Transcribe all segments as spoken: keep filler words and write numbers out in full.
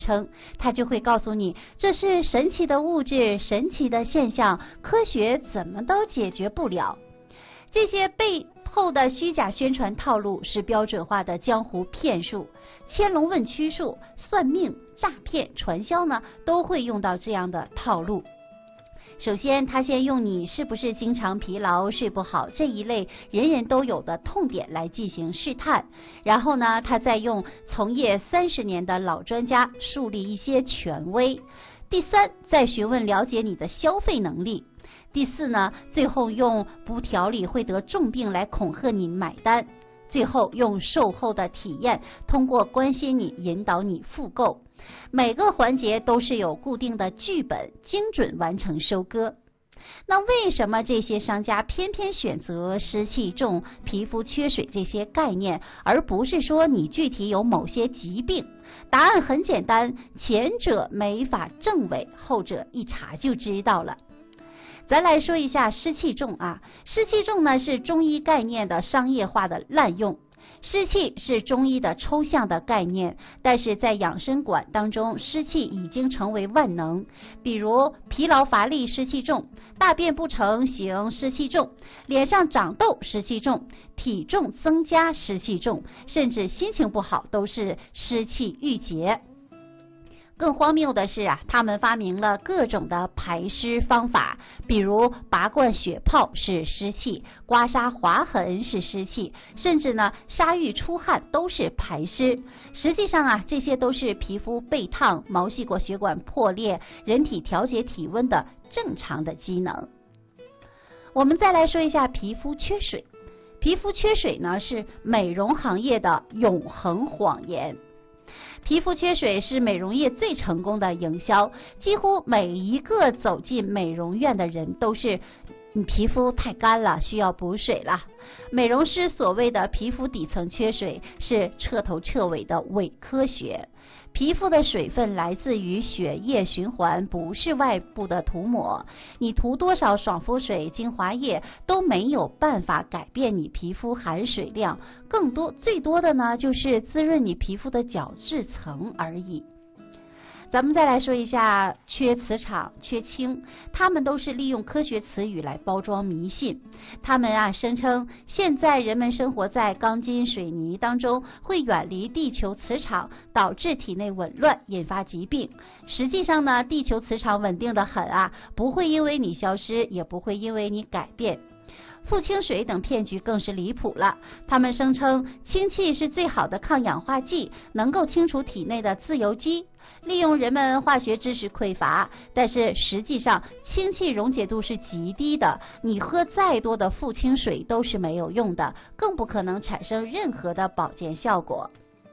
称，它就会告诉你这是神奇的物质、神奇的现象，科学怎么都解决不了。这些背后的虚假宣传套路是标准化的江湖骗术，牵龙问曲术、算命、诈骗、传销呢，都会用到这样的套路。首先，他先用你是不是经常疲劳、睡不好这一类人人都有的痛点来进行试探，然后呢，他再用从业三十年的老专家树立一些权威。第三，再询问了解你的消费能力。第四呢，最后用不调理会得重病来恐吓你买单。最后用售后的体验，通过关心你引导你复购。每个环节都是有固定的剧本，精准完成收割。那为什么这些商家偏偏选择湿气重、皮肤缺水这些概念，而不是说你具体有某些疾病？答案很简单，前者没法证伪，后者一查就知道了。咱来说一下湿气重啊，湿气重呢是中医概念的商业化的滥用。湿气是中医的抽象的概念，但是在养生馆当中，湿气已经成为万能。比如疲劳乏力湿气重，大便不成形湿气重，脸上长痘湿气重，体重增加湿气重，甚至心情不好都是湿气郁结。更荒谬的是啊，他们发明了各种的排湿方法，比如拔罐血泡是湿气，刮痧划痕是湿气，甚至呢沙浴出汗都是排湿。实际上啊，这些都是皮肤被烫、毛细管血管破裂，人体调节体温的正常的机能。我们再来说一下皮肤缺水。皮肤缺水呢是美容行业的永恒谎言。皮肤缺水是美容业最成功的营销，几乎每一个走进美容院的人都是你皮肤太干了，需要补水了。美容师所谓的皮肤底层缺水是彻头彻尾的伪科学。皮肤的水分来自于血液循环，不是外部的涂抹。你涂多少爽肤水、精华液都没有办法改变你皮肤含水量，更多最多的呢就是滋润你皮肤的角质层而已。咱们再来说一下缺磁场、缺氢，他们都是利用科学词语来包装迷信。他们啊声称现在人们生活在钢筋水泥当中，会远离地球磁场，导致体内紊乱，引发疾病。实际上呢，地球磁场稳定得很啊，不会因为你消失，也不会因为你改变。富氢水等骗局更是离谱了，他们声称氢气是最好的抗氧化剂，能够清除体内的自由基。利用人们化学知识匮乏，但是实际上氢气溶解度是极低的，你喝再多的富氢水都是没有用的，更不可能产生任何的保健效果。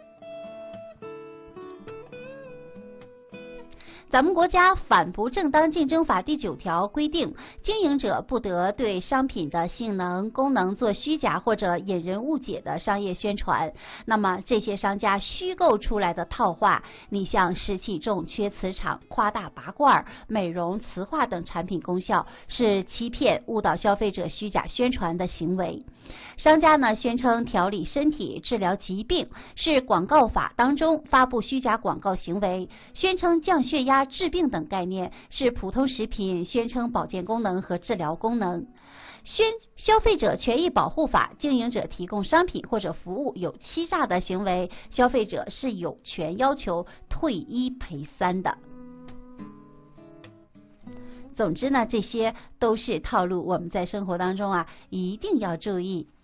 咱们国家反不正当竞争法第九条规定，经营者不得对商品的性能、功能做虚假或者引人误解的商业宣传。那么这些商家虚构出来的套话，你像湿气重、缺磁场、夸大拔罐、美容、磁化等产品功效，是欺骗、误导消费者虚假宣传的行为。商家呢宣称调理身体、治疗疾病，是广告法当中发布虚假广告行为；宣称降血压、治病等概念，是普通食品宣称保健功能和治疗功能。宣消费者权益保护法，经营者提供商品或者服务有欺诈的行为，消费者是有权要求退一赔三的。总之呢，这些都是套路，我们在生活当中啊一定要注意。